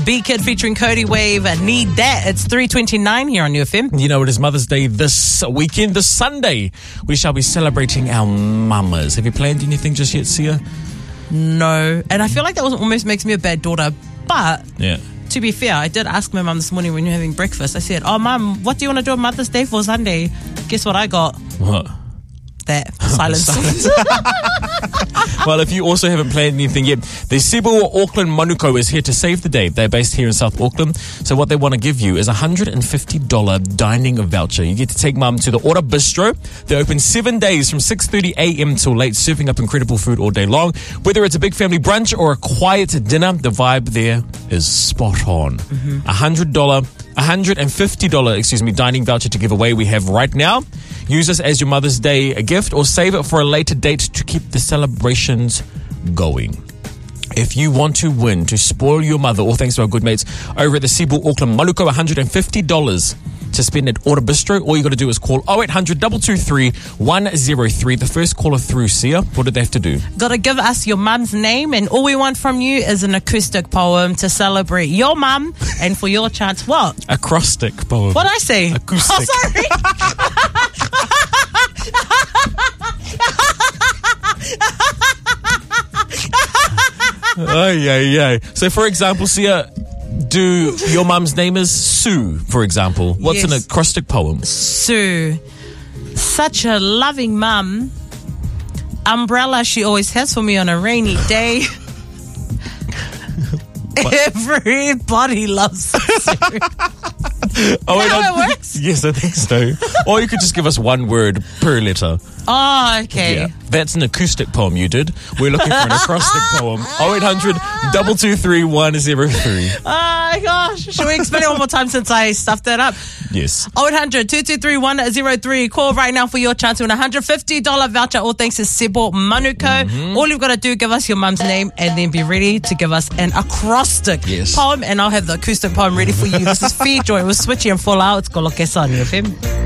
B-Kid featuring Cody Wave. Need That. It's 3:29 here on UFM. You know, it is Mother's Day this weekend, this Sunday. We shall be celebrating our mamas. Have you planned anything just yet, Sia? No. And I feel like that almost makes me a bad daughter. But Yeah. to be fair, I did ask my mum this morning when we were having breakfast. I said, "Oh, Mum, what do you want to do on Mother's Day for Sunday?" Guess what I got? What? That. Silence. Well, if you also haven't planned anything yet, the Cebu Auckland Manukau is here to save the day. They're based here in South Auckland. So what they want to give you is a $150 dining voucher. You get to take mum to the Ora Bistro. They're open 7 days from 6:30 a.m. till late, serving up incredible food all day long. Whether it's a big family brunch or a quiet dinner, the vibe there is spot on. $150 dining voucher to give away we have right now. Use this as your Mother's Day gift or save it for a later date to keep the celebrations going. If you want to win, to spoil your mother, all thanks to our good mates over at the Cebu Auckland Manukau, $150 to spend at Ora Bistro. All you got to do is call 0800 223 103. The first caller through, Sia, what did they have to do? Got to give us your mum's name, and all we want from you is an acoustic poem to celebrate your mum and for your chance. What? Acrostic poem. What did I say? Acoustic. Oh, sorry. Ay. So, for example, Sia, do your mum's name is Sue, for example. What's an Yes. acrostic poem? Sue, such a loving mum. Umbrella she always has for me on a rainy day. Everybody loves Sue. Oh, Is that how it works? Yes, I think so. Or you could just give us one word per letter. Oh, okay. Yeah, that's an acoustic poem you did. We're looking for an acrostic poem. 0800 223 103. Oh my gosh. Should we explain it one more time since I stuffed that up? Yes. 0800 223 103. Call right now for your chance to win a $150 voucher. All thanks to Cebu Manukau. All you've got to do, give us your mum's name and then be ready to give us an acrostic Yes. poem. And I'll have the acoustic poem ready for you. This is Feed Joy with Switchy and Full Out. It's Kolokesa on UFM.